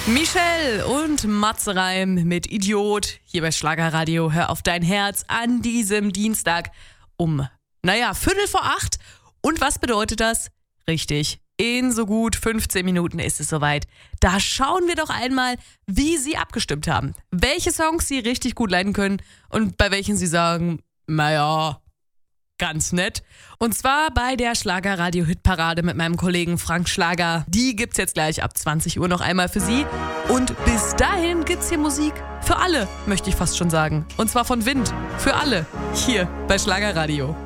Michelle und Matze Reim mit Idiot hier bei Schlagerradio. Hör auf dein Herz an diesem Dienstag um, 7:15. Und was bedeutet das? Richtig, in so gut 15 Minuten ist es soweit. Da schauen wir doch einmal, wie Sie abgestimmt haben. Welche Songs Sie richtig gut leiden können und bei welchen Sie sagen, ganz nett. Und zwar bei der Schlagerradio-Hitparade mit meinem Kollegen Frank Schlager. Die gibt's jetzt gleich ab 20 Uhr noch einmal für Sie. Und bis dahin gibt's hier Musik für alle, möchte ich fast schon sagen. Und zwar von Wind. Für alle. Hier bei Schlagerradio.